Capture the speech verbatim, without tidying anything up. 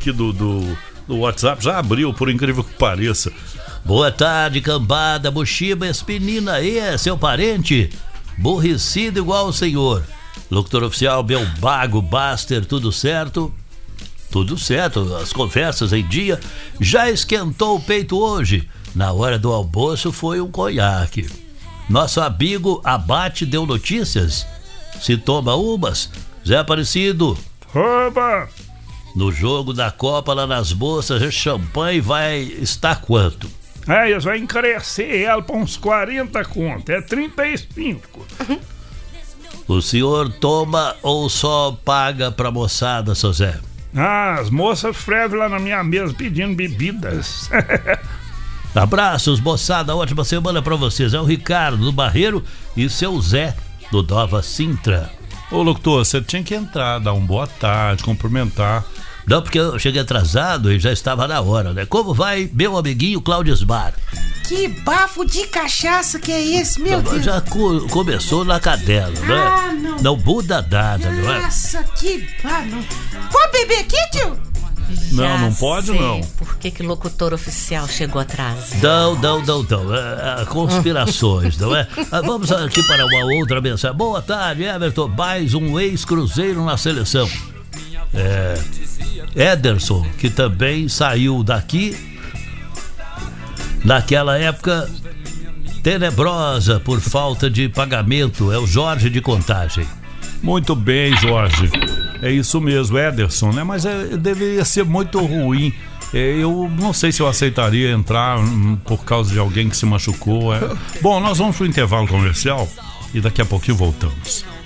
aqui do, do, do WhatsApp, já abriu, por incrível que pareça. Boa tarde, cambada, Mochiba, esse menino aí é seu parente? Burricido igual o senhor. Locutor oficial, Belbago, Baster, tudo certo? Tudo certo, as conversas em dia. Já esquentou o peito hoje? Na hora do almoço foi um conhaque. Nosso amigo Abate deu notícias? Se toma umas? Zé Aparecido. Oba! No jogo da Copa lá nas bolsas, o champanhe vai estar quanto? É, eles vão encarecer ela para uns quarenta conto, é trinta e cinco. O senhor toma ou só paga pra moçada, seu Zé? Ah, as moças frevam lá na minha mesa pedindo bebidas. Abraços, moçada, ótima semana pra vocês. É o Ricardo do Barreiro e seu Zé do Nova Sintra. Ô, locutor, você tinha que entrar, dar uma boa tarde, cumprimentar. Não, porque eu cheguei atrasado e já estava na hora, né? Como vai, meu amiguinho Cláudio Sbar? Que bafo de cachaça que é esse, meu Não, Deus? já co- começou na cadela, né? Ah, não. Não muda nada, não é? Nossa, que bafo. Pode beber aqui, tio? Não, Já não pode, sei não. Por que que o locutor oficial chegou atrás? Não, não, não, não. É, é, conspirações, não é? Ah, vamos aqui para uma outra mensagem. Boa tarde, Everton. Mais um ex-cruzeiro na seleção. É, Ederson, que também saiu daqui naquela época tenebrosa por falta de pagamento. É o Jorge de Contagem. Muito bem, Jorge. É isso mesmo, Ederson, né? Mas é, deveria ser muito ruim. É, eu não sei se eu aceitaria entrar hum, por causa de alguém que se machucou. É. Bom, nós vamos pro intervalo comercial e daqui a pouquinho voltamos.